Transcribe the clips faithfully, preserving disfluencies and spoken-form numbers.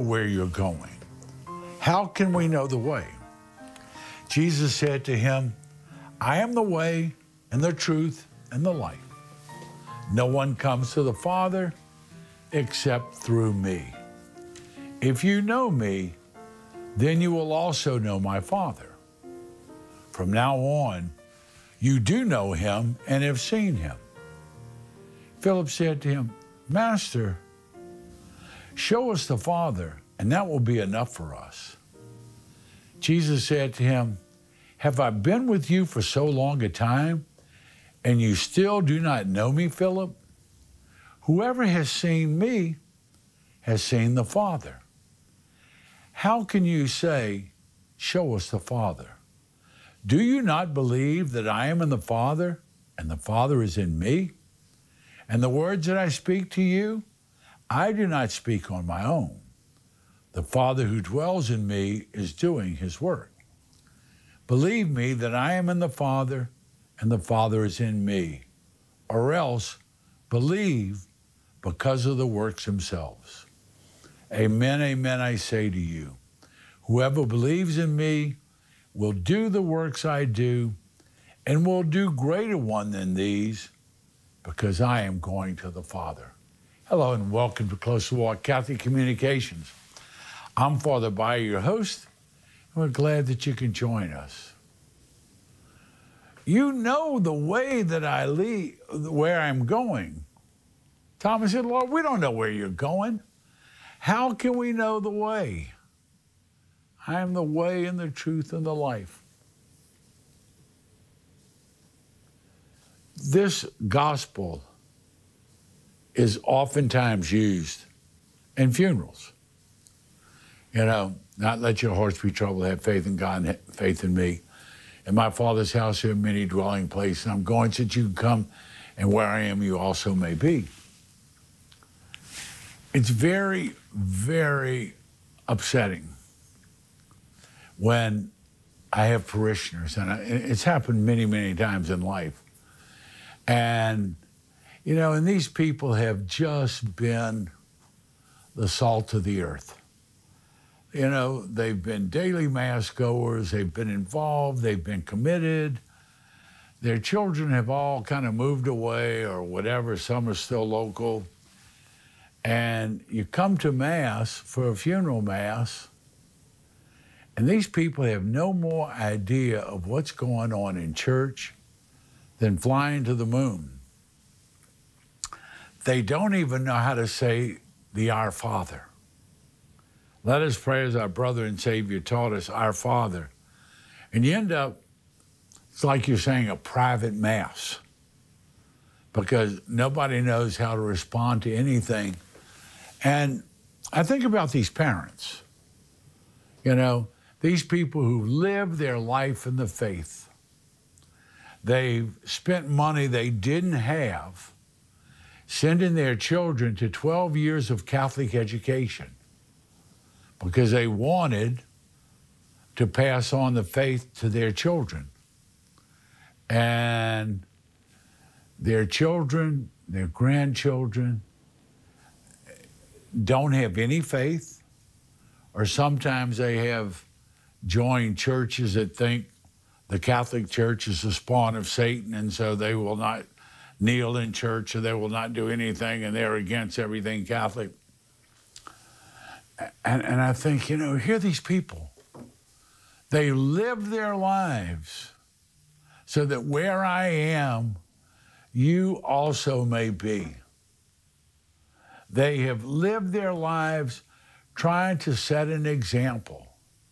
where you're going. How can we know the way? Jesus said to him, I am the way and the truth and the life. No one comes to the Father except through me. If you know me, then you will also know my Father. From now on, you do know him and have seen him. Philip said to him, Master, show us the Father, and that will be enough for us. Jesus said to him, have I been with you for so long a time, and you still do not know me, Philip? Whoever has seen me has seen the Father. How can you say, show us the Father? Do you not believe that I am in the Father, and the Father is in me? And the words that I speak to you, I do not speak on my own. The Father who dwells in me is doing his work. Believe me that I am in the Father, and the Father is in me. Or else, believe because of the works themselves. Amen, amen, I say to you, whoever believes in me will do the works I do, and will do greater one than these, because I am going to the Father. Hello and welcome to Closer Walk Catholic Communications. I'm Father Bayer, your host, and we're glad that you can join us. You know the way that I lead, where I'm going. Thomas said, Lord, we don't know where you're going. How can we know the way? I am the way and the truth and the life. This gospel is oftentimes used in funerals. You know, not let your hearts be troubled, have faith in God and faith in me. In my Father's house there are many dwelling places. I'm going so that you can come, and where I am you also may be. It's very, very upsetting when I have parishioners, and it's happened many, many times in life. And, you know, and these people have just been the salt of the earth. You know, they've been daily mass goers, they've been involved, they've been committed. Their children have all kind of moved away or whatever, some are still local. And you come to Mass for a funeral Mass, and these people have no more idea of what's going on in church than flying to the moon. They don't even know how to say the Our Father. Let us pray as our brother and Savior taught us, Our Father. And you end up, it's like you're saying a private Mass, because nobody knows how to respond to anything. And I think about these parents, you know, these people who live their life in the faith. They've spent money they didn't have, sending their children to twelve years of Catholic education because they wanted to pass on the faith to their children. And their children, their grandchildren, don't have any faith, or sometimes they have joined churches that think the Catholic Church is the spawn of Satan, and so they will not kneel in church, or they will not do anything, and they're against everything Catholic. And, and I think, you know, here are these people. They live their lives so that where I am, you also may be. They have lived their lives trying to set an example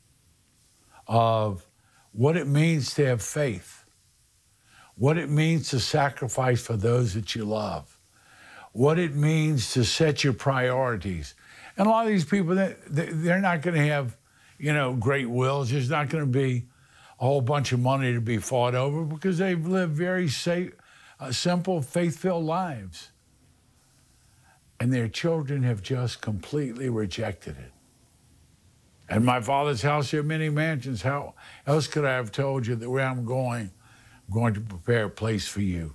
of what it means to have faith, what it means to sacrifice for those that you love, what it means to set your priorities. And a lot of these people, they're not going to have, you know, great wills. There's not going to be a whole bunch of money to be fought over because they've lived very safe, uh, simple, faith-filled lives. And their children have just completely rejected it. At my Father's house there are many mansions. How else could I have told you that where I'm going, I'm going to prepare a place for you?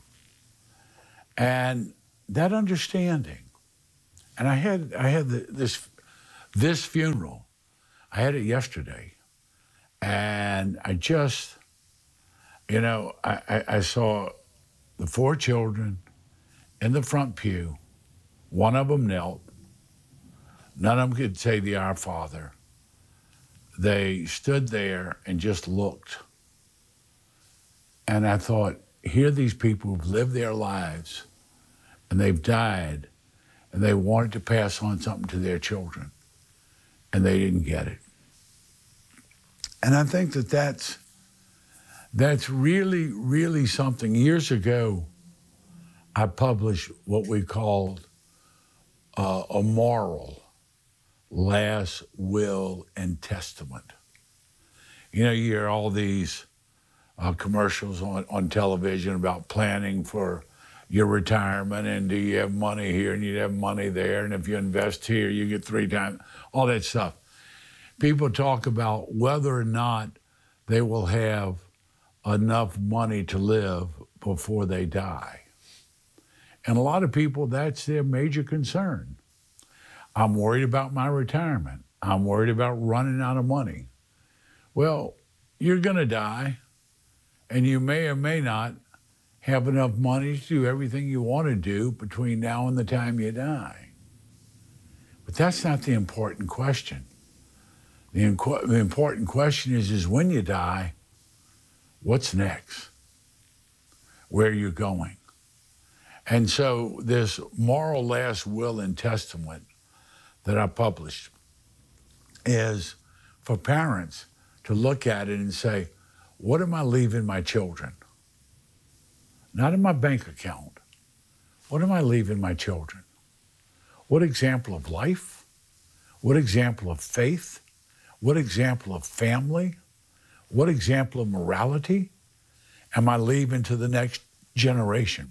And that understanding, and I had I had the, this This funeral, I had it yesterday, and I just, you know, I, I, I saw the four children in the front pew. One of them knelt. None of them could say the Our Father. They stood there and just looked. And I thought, here are these people who've lived their lives, and they've died, and they wanted to pass on something to their children, and they didn't get it. And I think that that's, that's really, really something. Years ago, I published what we called uh, a moral last will and testament. You know, you hear all these uh, commercials on, on television about planning for your retirement, and do you have money here and you have money there, and if you invest here, you get three times, all that stuff. People talk about whether or not they will have enough money to live before they die. And a lot of people, that's their major concern. I'm worried about my retirement. I'm worried about running out of money. Well, you're going to die, and you may or may not have enough money to do everything you want to do between now and the time you die. But that's not the important question. The, inqu- the important question is, is when you die, what's next? Where are you going? And so this moral last will and testament that I published is for parents to look at it and say, what am I leaving my children? Not in my bank account. What am I leaving my children? What example of life? What example of faith? What example of family? What example of morality am I leaving to the next generation?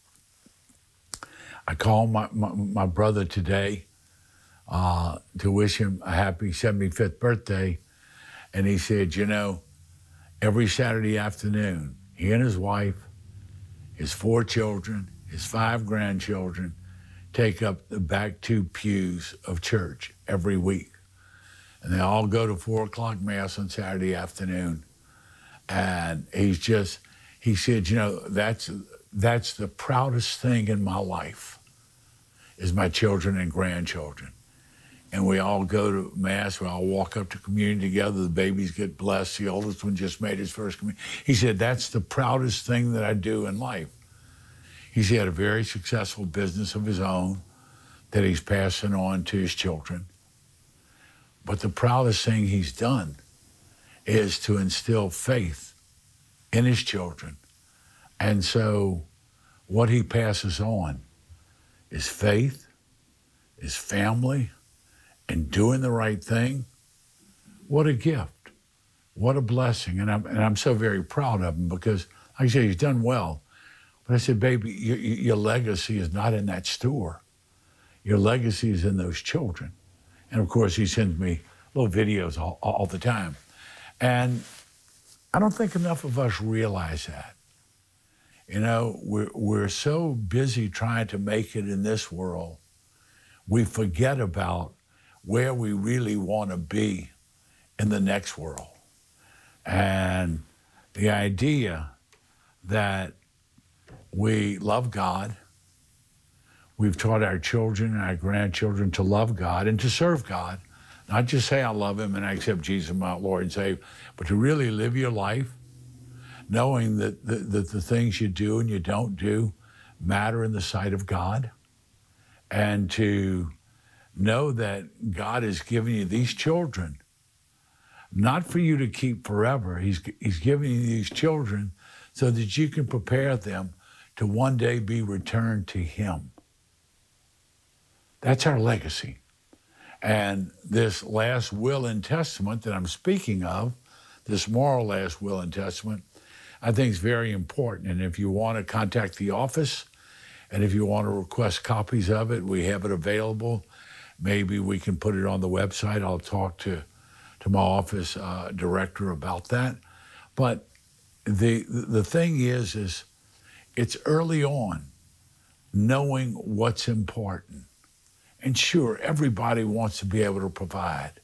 I called my, my, my brother today uh, to wish him a happy seventy-fifth birthday. And he said, you know, every Saturday afternoon, he and his wife, his four children, his five grandchildren, take up the back two pews of church every week. And they all go to four o'clock mass on Saturday afternoon. And he's just, he said, you know, that's, that's the proudest thing in my life is my children and grandchildren. And we all go to mass, we all walk up to communion together, the babies get blessed, the oldest one just made his first communion. He said, that's the proudest thing that I do in life. He's had a very successful business of his own that he's passing on to his children. But the proudest thing he's done is to instill faith in his children. And so what he passes on is faith, is family, and doing the right thing. What a gift. What a blessing. And I'm, and I'm so very proud of him because, like I said, he's done well. But I said, baby, your, your legacy is not in that store. Your legacy is in those children. And of course, he sends me little videos all, all the time. And I don't think enough of us realize that. You know, we're, we're so busy trying to make it in this world, we forget about where we really want to be in the next world. And the idea that we love God, we've taught our children and our grandchildren to love God and to serve God, not just say I love him and I accept Jesus as my Lord and Savior, but to really live your life knowing that the, that the things you do and you don't do matter in the sight of God, and to know that God has given you these children, not for you to keep forever. He's, he's giving you these children so that you can prepare them to one day be returned to him. That's our legacy. And this last will and testament that I'm speaking of, this moral last will and testament, I think is very important. And if you want to contact the office, and if you want to request copies of it, we have it available. Maybe we can put it on the website. I'll talk to, to my office uh, director about that. But the the thing is, is it's early on knowing what's important And sure, everybody wants to be able to provide.